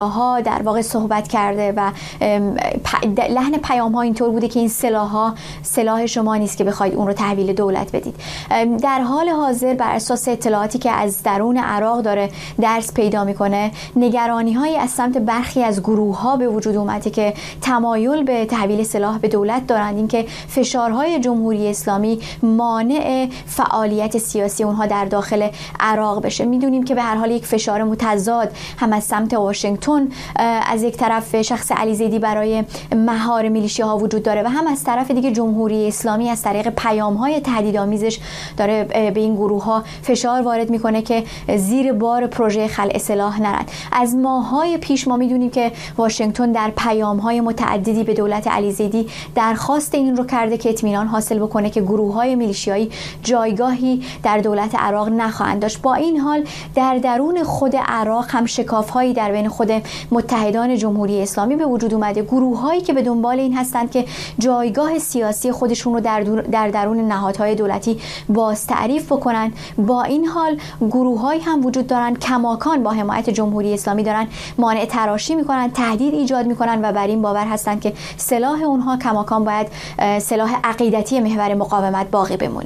ها در واقع صحبت کرده و لحن پیام ها اینطور بوده که این سلاح شما نیست که بخواید اون رو تحویل دولت بدید. در حال حاضر بر اساس اطلاعاتی که از درون عراق داره درس پیدا میکنه، نگرانی های از سمت برخی از گروه ها به وجود اومده که تمایل به تحویل سلاح به دولت دارند، اینکه فشارهای جمهوری اسلامی مانع فعالیت سیاسی اونها در داخل عراق بشه. میدونیم که به هر حال یک فشار متضاد هم از سمت واشنگتن از یک طرف شخص علی زیدی برای مهار میلیشیاها وجود داره و هم از طرف دیگه جمهوری اسلامی از طریق پیام‌های تهدیدآمیزش داره به این گروه‌ها فشار وارد میکنه که زیر بار پروژه خلع سلاح نرن. از ماه‌های پیش ما میدونیم که واشنگتن در پیام‌های متعددی به دولت علی زیدی درخواست این رو کرده که اطمینان حاصل بکنه که گروه‌های میلیشیایی جایگاهی در دولت عراق نخواهند داشت. با این حال در درون خود عراق هم شکاف‌هایی در بین خود متحدان جمهوری اسلامی به وجود اومده، گروه‌هایی که به دنبال این هستند که جایگاه سیاسی خودشون رو در درون نهادهای دولتی باز تعریف بکنن. با این حال گروه‌هایی هم وجود دارن کماکان با حمایت جمهوری اسلامی دارن مانع تراشی میکنن، تهدید ایجاد میکنن و بر این باور هستند که سلاح اونها کماکان باید سلاح عقیدتی محور مقاومت باقی بمونه.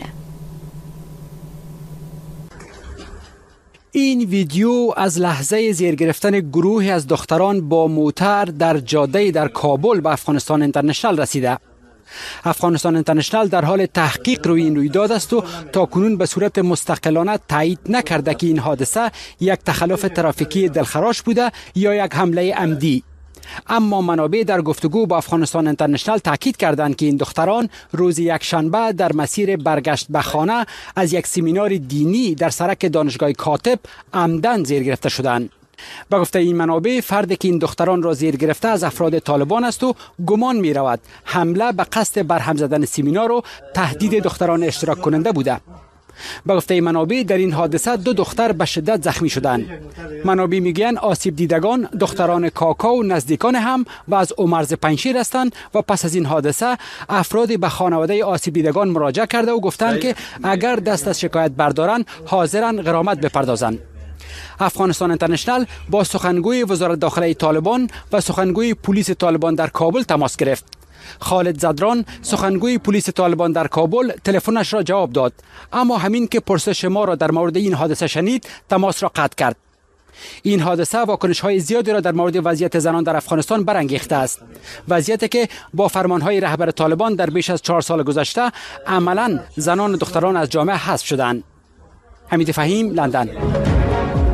این ویدیو از لحظه زیر گرفتن گروهی از دختران با موتر در جاده در کابل به افغانستان اینترنشنال رسیده. افغانستان اینترنشنال در حال تحقیق روی این رویداد است و تاکنون به صورت مستقلانه تایید نکرده که این حادثه یک تخلف ترافیکی دلخراش بوده یا یک حمله عمدی. اما منابع در گفتگو با افغانستان اینترنشنال تاکید کردند که این دختران روز یکشنبه در مسیر برگشت به خانه از یک سمینار دینی در سرک دانشگاه کاتب عمدن زیر گرفته شدند. به گفته این منابع فردی که این دختران را زیر گرفته از افراد طالبان است و گمان می رود حمله به قصد برهم زدن سمینار و تهدید دختران اشتراک کننده بوده. به گفته منابع در این حادثه 2 دختر به شدت زخمی شدند. منابع میگویند آسیب دیدگان دختران کاکا و نزدیکان هم و از عمرز پنشیر هستند و پس از این حادثه افراد به خانواده آسیب دیدگان مراجعه کرده و گفتند که اگر دست از شکایت بردارند حاضرند غرامت بپردازند. افغانستان اینترنشنال با سخنگوی وزارت داخله طالبان و سخنگوی پلیس طالبان در کابل تماس گرفت. خالد زدران سخنگوی پلیس طالبان در کابل تلفنش را جواب داد، اما همین که پرسش ما را در مورد این حادثه شنید تماس را قطع کرد. این حادثه واکنش‌های زیادی را در مورد وضعیت زنان در افغانستان برانگیخته است. وضعیتی که با فرمان‌های رهبر طالبان در بیش از 4 سال گذشته عملاً زنان و دختران از جامعه حذف شدند. حمید فهیم، لندن.